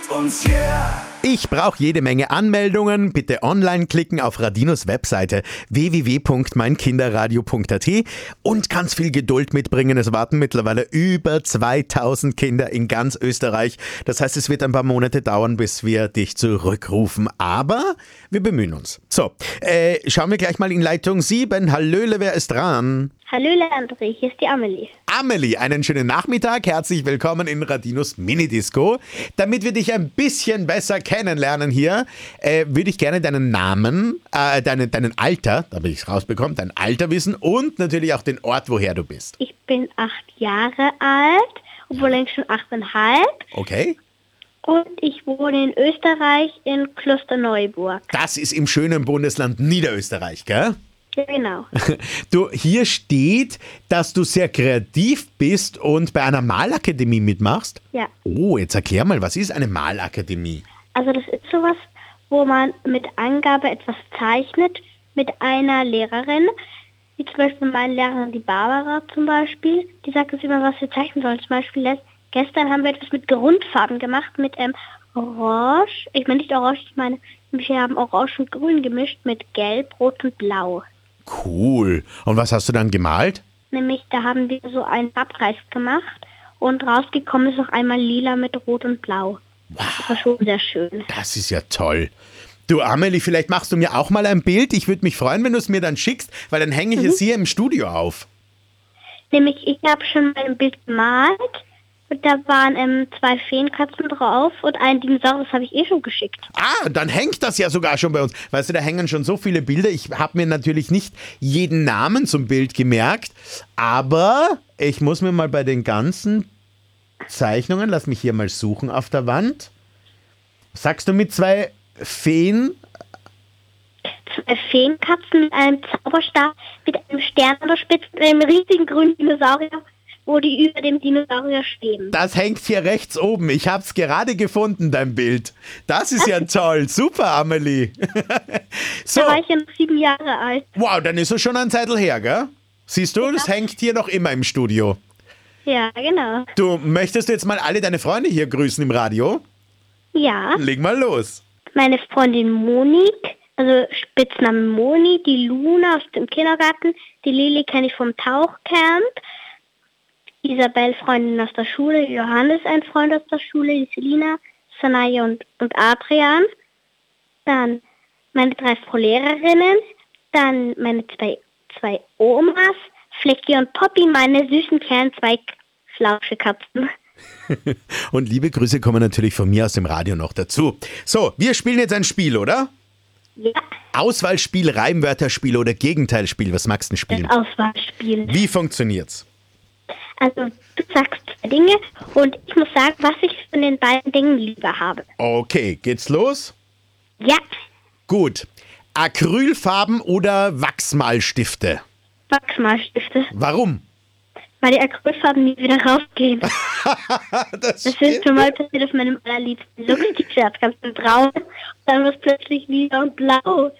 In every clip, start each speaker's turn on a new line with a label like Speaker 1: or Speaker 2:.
Speaker 1: mit uns, yeah!
Speaker 2: Ich brauche jede Menge Anmeldungen. Bitte online klicken auf Radinos Webseite www.meinkinderradio.at und ganz viel Geduld mitbringen. Es warten mittlerweile über 2000 Kinder in ganz Österreich. Das heißt, es wird ein paar Monate dauern, bis wir dich zurückrufen. Aber wir bemühen uns. So, schauen wir gleich mal in Leitung 7. Hallöle, wer ist dran?
Speaker 3: Hallöle André, hier ist die Amelie.
Speaker 2: Amelie, einen schönen Nachmittag. Herzlich willkommen in Radinos Minidisco. Damit wir dich ein bisschen besser kennenlernen hier, würde ich gerne deinen Namen, deinen Alter, da habe ich es rausbekommen, dein Alter wissen und natürlich auch den Ort, woher du bist.
Speaker 3: Ich bin 8 Jahre alt, obwohl ich schon 8,5.
Speaker 2: Okay.
Speaker 3: Und ich wohne in Österreich in Klosterneuburg.
Speaker 2: Das ist im schönen Bundesland Niederösterreich, gell?
Speaker 3: Ja, genau.
Speaker 2: Du, hier steht, dass du sehr kreativ bist und bei einer Malakademie mitmachst.
Speaker 3: Ja.
Speaker 2: Oh, jetzt erklär mal, was ist eine Malakademie?
Speaker 3: Also das ist sowas, wo man mit Angabe etwas zeichnet mit einer Lehrerin. Wie zum Beispiel meine Lehrerin, die Barbara zum Beispiel. Die sagt uns immer, was wir zeichnen sollen. Zum Beispiel gestern haben wir etwas mit Grundfarben gemacht, mit Orange. Ich meine nicht Orange, wir haben Orange und Grün gemischt mit Gelb, Rot und Blau.
Speaker 2: Cool. Und was hast du dann gemalt?
Speaker 3: Nämlich, da haben wir so einen Farbkreis gemacht und rausgekommen ist noch einmal lila mit Rot und Blau.
Speaker 2: Wow.
Speaker 3: Das war schon sehr schön.
Speaker 2: Das ist ja toll. Du, Amelie, vielleicht machst du mir auch mal ein Bild. Ich würde mich freuen, wenn du es mir dann schickst, weil dann hänge ich es hier im Studio auf.
Speaker 3: Nämlich, ich habe schon mal ein Bild gemalt und da waren 2 Feenkatzen drauf und ein Dinosaurier, das habe ich schon geschickt.
Speaker 2: Ah, dann hängt das ja sogar schon bei uns. Weißt du, da hängen schon so viele Bilder. Ich habe mir natürlich nicht jeden Namen zum Bild gemerkt, aber ich muss mir mal bei den ganzen Zeichnungen, lass mich hier mal suchen auf der Wand. Sagst du mit 2 Feen?
Speaker 3: 2 Feenkatzen mit einem Zauberstab, mit einem Stern an der Spitze und einem riesigen grünen Dinosaurier, wo die über dem Dinosaurier schweben.
Speaker 2: Das hängt hier rechts oben. Ich habe es gerade gefunden, dein Bild. Das ist ja toll. Super, Amelie. So.
Speaker 3: Da war ich ja noch 7 Jahre alt.
Speaker 2: Wow, dann ist es schon ein Zeitl her, gell? Siehst du, das hängt hier noch immer im Studio.
Speaker 3: Ja, genau.
Speaker 2: Du, möchtest du jetzt mal alle deine Freunde hier grüßen im Radio?
Speaker 3: Ja.
Speaker 2: Leg mal los.
Speaker 3: Meine Freundin Monique, also Spitzname Moni, die Luna aus dem Kindergarten, die Lili kenne ich vom Tauchcamp, Isabel, Freundin aus der Schule, Johannes, ein Freund aus der Schule, die Selina, Sanaya und Adrian, dann meine 3 Lehrerinnen, dann meine zwei Omas, Flecki und Poppy, meine süßen kleinen 2 Flauschekatzen.
Speaker 2: Und liebe Grüße kommen natürlich von mir aus dem Radio noch dazu. So, wir spielen jetzt ein Spiel, oder?
Speaker 3: Ja.
Speaker 2: Auswahlspiel, Reimwörterspiel oder Gegenteilspiel. Was magst du denn spielen?
Speaker 3: Das Auswahlspiel.
Speaker 2: Wie funktioniert's?
Speaker 3: Also, du sagst 2 Dinge und ich muss sagen, was ich von den beiden Dingen lieber habe.
Speaker 2: Okay, geht's los?
Speaker 3: Ja.
Speaker 2: Gut. Acrylfarben oder Wachsmalstifte?
Speaker 3: Wachsmalstifte.
Speaker 2: Warum?
Speaker 3: Weil die Acrylfarben nie wieder rausgehen. Das ist schon mal passiert auf meinem allerliebsten Lux-T-Shirt, ganz braun. Dann wird es plötzlich lila und blau.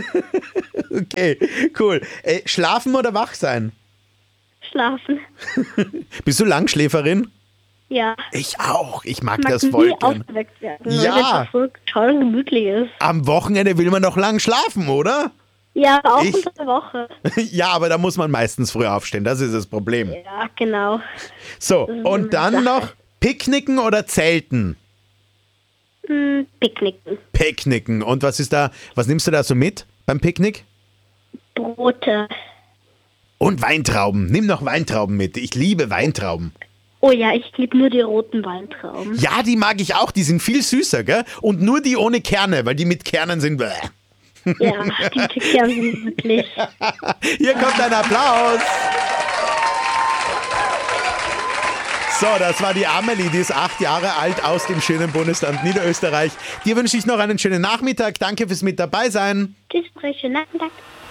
Speaker 2: Okay, cool. Schlafen oder wach sein?
Speaker 3: Schlafen.
Speaker 2: Bist du Langschläferin?
Speaker 3: Ja.
Speaker 2: Ich auch. Ich mag
Speaker 3: Ich
Speaker 2: das
Speaker 3: mag
Speaker 2: voll
Speaker 3: nie
Speaker 2: gern.
Speaker 3: aufgeweckt werden,
Speaker 2: Ja.
Speaker 3: weil das so toll und gemütlich ist.
Speaker 2: Am Wochenende will man noch lang schlafen, oder?
Speaker 3: Ja, aber auch
Speaker 2: Ich-
Speaker 3: unter der Woche.
Speaker 2: Ja, aber da muss man meistens früh aufstehen. Das ist das Problem.
Speaker 3: Ja, genau.
Speaker 2: So,
Speaker 3: ist
Speaker 2: und
Speaker 3: eine
Speaker 2: dann
Speaker 3: Sache.
Speaker 2: noch Picknicken oder Zelten?
Speaker 3: Picknicken.
Speaker 2: Picknicken. Und was nimmst du da so mit beim Picknick?
Speaker 3: Brote.
Speaker 2: Und Weintrauben. Nimm noch Weintrauben mit. Ich liebe Weintrauben.
Speaker 3: Oh ja, ich liebe nur die roten Weintrauben.
Speaker 2: Ja, die mag ich auch. Die sind viel süßer, gell? Und nur die ohne Kerne, weil die mit Kernen sind. Bäh.
Speaker 3: Ja, die Kerne sind wirklich.
Speaker 2: Hier kommt ein Applaus. So, das war die Amelie, die ist 8 Jahre alt aus dem schönen Bundesland Niederösterreich. Dir wünsche ich noch einen schönen Nachmittag. Danke fürs mit dabei sein.
Speaker 3: Tschüss, schönen Nachmittag.